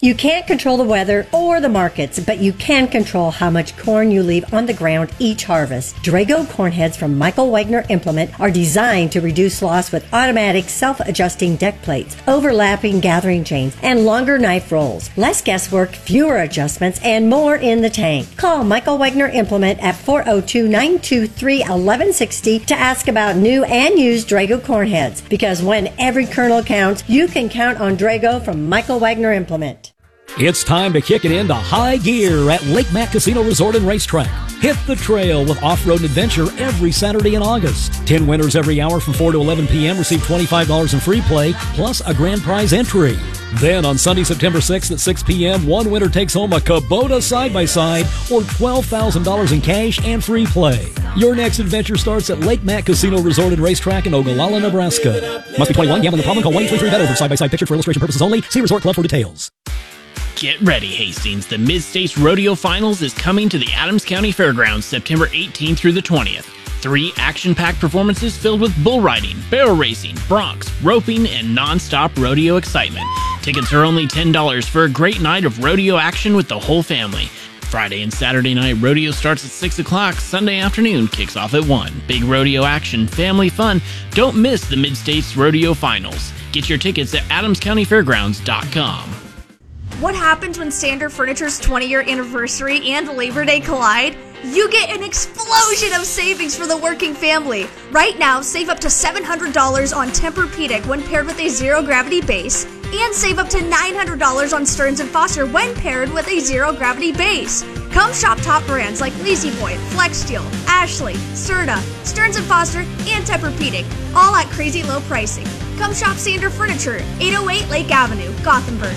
You can't control the weather or the markets, but you can control how much corn you leave on the ground each harvest. Drago corn heads from Michael Wagner Implement are designed to reduce loss with automatic self-adjusting deck plates, overlapping gathering chains, and longer knife rolls. Less guesswork, fewer adjustments, and more in the tank. Call Michael Wagner Implement at 402-923-1160 to ask about new and used Drago corn heads, because when every kernel counts, you can count on Drago from Michael Wagner Implement. It's time to kick it into high gear at Lake Mac Casino Resort and Racetrack. Hit the trail with off-road adventure every Saturday in August. 10 winners every hour from 4 to 11 p.m. receive $25 in free play, plus a grand prize entry. Then on Sunday, September 6th at 6 p.m., one winner takes home a Kubota side-by-side or $12,000 in cash and free play. Your next adventure starts at Lake Mac Casino Resort and Racetrack in Ogallala, Nebraska. Must be 21. Gambling problem? Call 1-833-BET for side-by-side pictures for illustration purposes only. See Resort Club for details. Get ready, Hastings. The Mid-States Rodeo Finals is coming to the Adams County Fairgrounds September 18th through the 20th. 3 action-packed performances filled with bull riding, barrel racing, broncs, roping, and non-stop rodeo excitement. Tickets are only $10 for a great night of rodeo action with the whole family. Friday and Saturday night rodeo starts at 6 o'clock. Sunday afternoon kicks off at 1. Big rodeo action, family fun. Don't miss the Mid-States Rodeo Finals. Get your tickets at adamscountyfairgrounds.com. What happens when Standard Furniture's 20-year anniversary and Labor Day collide? You get an explosion of savings for the working family. Right now, save up to $700 on Tempur-Pedic when paired with a zero-gravity base, and save up to $900 on Stearns & Foster when paired with a zero-gravity base. Come shop top brands like La-Z-Boy, FlexSteel, Ashley, Serta, Stearns & Foster, and Tempur-Pedic, all at crazy low pricing. Come shop Standard Furniture, 808 Lake Avenue, Gothenburg.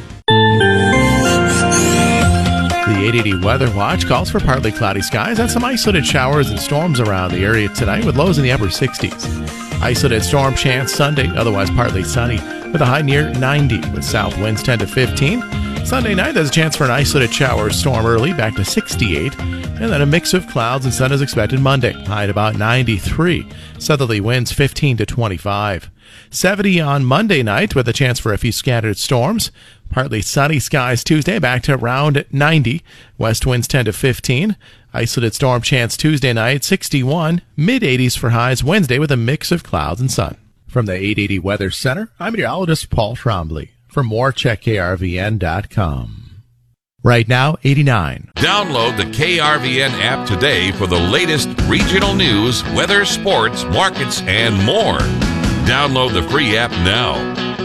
The 880 Weather Watch calls for partly cloudy skies and some isolated showers and storms around the area tonight with lows in the upper 60s. Isolated storm chance Sunday, otherwise partly sunny with a high near 90 with south winds 10 to 15. Sunday night, there's a chance for an isolated shower or storm early, back to 68. And then a mix of clouds and sun is expected Monday, high at about 93. Southerly winds 15 to 25. 70 on Monday night with a chance for a few scattered storms. Partly sunny skies Tuesday, back to around 90. West winds 10 to 15. Isolated storm chance Tuesday night, 61. Mid-80s for highs Wednesday with a mix of clouds and sun. From the 880 Weather Center, I'm meteorologist Paul Trombley. For more, check krvn.com. Right now, 89. Download the KRVN app today for the latest regional news, weather, sports, markets, and more. Download the free app now.